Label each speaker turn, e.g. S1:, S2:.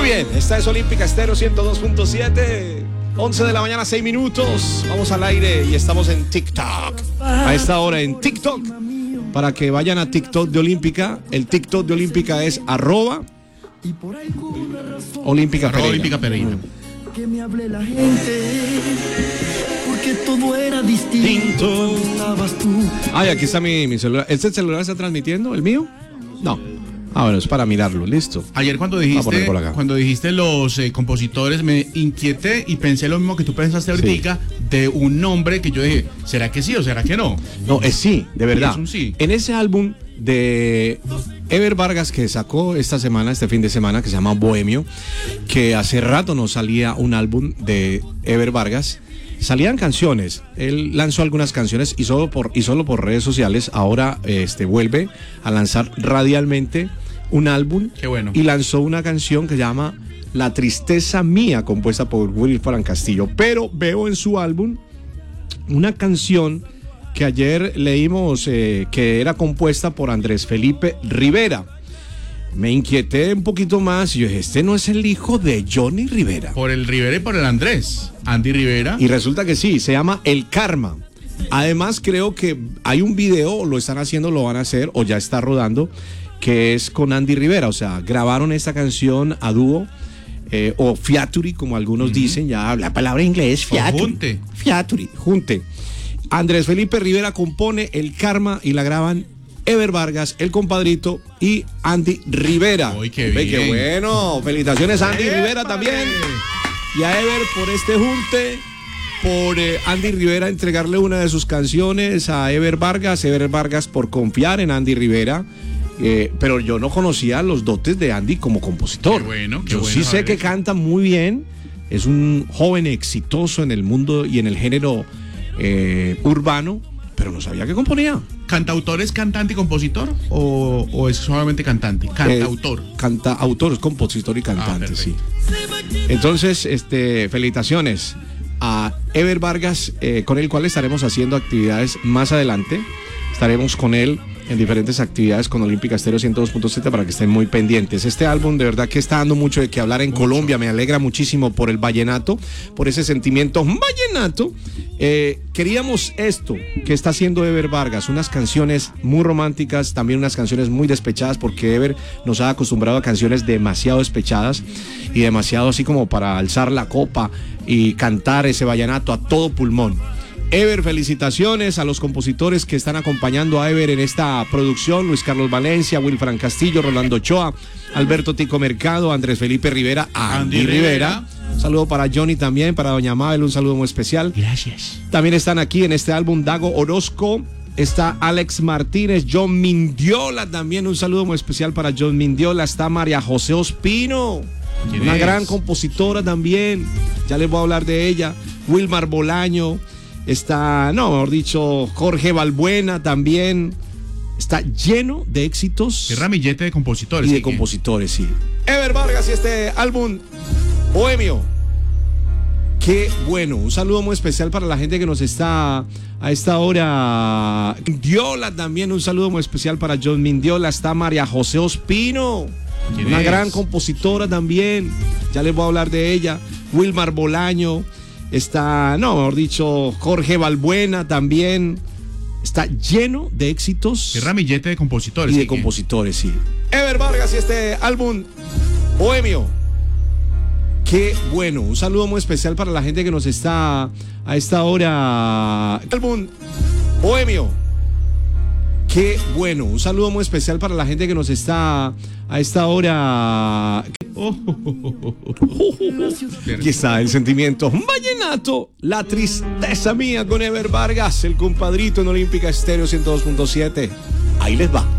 S1: bien, esta es Olímpica Estéreo 102.7. 11 de la mañana, 6 minutos. Vamos al aire y estamos en TikTok. A esta hora en TikTok. Para que vayan a TikTok de Olímpica. El TikTok de Olímpica es @Olímpica Pereira.
S2: Que me hable la gente, porque todo era distinto cuando estabas tú.
S1: Ay, aquí está mi celular. ¿Este celular está transmitiendo? ¿El mío? No. Ah, bueno, es para mirarlo, listo.
S3: Ayer cuando dijiste los compositores me inquieté y pensé lo mismo que tú pensaste ahorita, sí, de un nombre que yo dije, ¿será que sí o será que no?
S1: No, es sí, de verdad.
S3: Es un sí.
S1: En ese álbum de Ever Vargas que sacó este fin de semana, que se llama Bohemio, que hace rato no salía un álbum de Ever Vargas. Salían canciones, él lanzó algunas canciones y solo por redes sociales. Ahora vuelve a lanzar radialmente un álbum.
S3: Qué bueno.
S1: Y lanzó una canción que se llama La Tristeza Mía, compuesta por Wilfran Castillo. Pero veo en su álbum una canción que ayer leímos que era compuesta por Andrés Felipe Rivera. Me inquieté un poquito más y yo dije, este no es el hijo de Johnny Rivera.
S3: Por el Rivera y por el Andrés, Andy Rivera.
S1: Y resulta que sí, se llama El Karma. Además creo que hay un video, lo están haciendo, lo van a hacer o ya está rodando, que es con Andy Rivera. O sea, grabaron esta canción a dúo o fiaturi, como algunos dicen, ya la palabra en inglés, fiaturi. Junte. Andrés Felipe Rivera compone El Karma y la graban Ever Vargas, el compadrito y Andy Rivera.
S3: ¡Uy, qué bien!
S1: ¡Qué bueno! Felicitaciones a Andy Rivera también. Y a Ever por este junte, por Andy Rivera entregarle una de sus canciones a Ever Vargas por confiar en Andy Rivera. Pero yo no conocía los dotes de Andy como compositor.
S3: Qué bueno,
S1: yo sí sé que canta muy bien. Es un joven exitoso en el mundo y en el género urbano, pero no sabía que componía.
S3: ¿Cantautor es cantante y compositor? ¿O es solamente cantante? Cantautor.
S1: Cantautor, es compositor y cantante, sí. Entonces, felicitaciones a Ever Vargas, con el cual estaremos haciendo actividades más adelante. Estaremos con él en diferentes actividades con Olímpica Estéreo 102.7 para que estén muy pendientes. Este álbum de verdad que está dando mucho de qué hablar en Colombia. Me alegra muchísimo por el vallenato, por ese sentimiento vallenato. Queríamos esto que está haciendo Ever Vargas, unas canciones muy románticas, también unas canciones muy despechadas, porque Ever nos ha acostumbrado a canciones demasiado despechadas y demasiado así como para alzar la copa y cantar ese vallenato a todo pulmón. Ever, felicitaciones a los compositores que están acompañando a Ever en esta producción: Luis Carlos Valencia, Wilfran Castillo, Rolando Ochoa, Alberto Tico Mercado, Andrés Felipe Rivera, Andy Rivera. Un saludo para Johnny también, para Doña Mabel, un saludo muy especial.
S3: Gracias.
S1: También están aquí en este álbum Dago Orozco, está Alex Martínez, John Mindiola también, un saludo muy especial para John Mindiola. Está María José Ospino, una gran compositora también, ya les voy a hablar de ella. Wilmar Bolaño. Está, Jorge Balbuena también. Está lleno de éxitos.
S3: Qué ramillete de compositores.
S1: Y de compositores, sí. Ever Vargas y este álbum Bohemio. Qué bueno. Un saludo muy especial para la gente que nos está a esta hora. Mindiola también, un saludo muy especial para John Mindiola. Está María José Ospino, una gran compositora también. Ya les voy a hablar de ella. Wilmar Bolaño. Está, Jorge Balbuena también. Está lleno de éxitos.
S3: Qué ramillete de compositores.
S1: Y de compositores, sí. Ever Vargas y este álbum Bohemio. Qué bueno. Un saludo muy especial para la gente que nos está a esta hora. Álbum Bohemio. Qué bueno. Un saludo muy especial para la gente que nos está a esta hora. Aquí está el sentimiento vallenato, La Tristeza Mía con Ever Vargas, el compadrito en Olímpica Estéreo 102.7. Ahí les va.